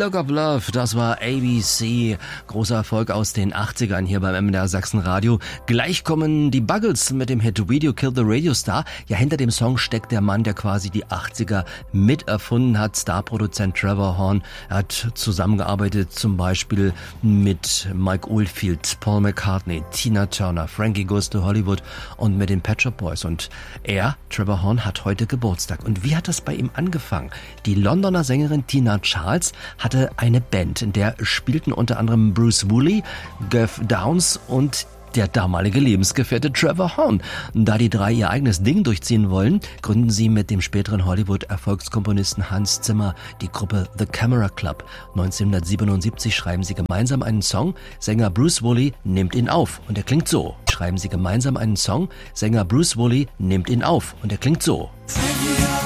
Look of Love, das war ABC. Großer Erfolg aus den 80ern hier beim MDR Sachsen-Radio. Gleich kommen die Buggles mit dem Hit Video Killed the Radio Star. Ja, hinter dem Song steckt der Mann, der quasi die 80er miterfunden hat, Starproduzent Trevor Horn. Er hat zusammengearbeitet zum Beispiel mit Mike Oldfield, Paul McCartney, Tina Turner, Frankie Goes to Hollywood und mit den Pet Shop Boys. Und er, Trevor Horn, hat heute Geburtstag. Und wie hat das bei ihm angefangen? Die Londoner Sängerin Tina Charles hatte eine Band, in der spielten unter anderem Bruce Woolley, Geoff Downes und der damalige Lebensgefährte Trevor Horn. Da die drei ihr eigenes Ding durchziehen wollen, gründen sie mit dem späteren Hollywood-Erfolgskomponisten Hans Zimmer die Gruppe The Camera Club. 1977 schreiben sie gemeinsam einen Song, Sänger Bruce Woolley nimmt ihn auf und er klingt so. Schreiben sie gemeinsam einen Song, Sänger Bruce Woolley nimmt ihn auf und er klingt so.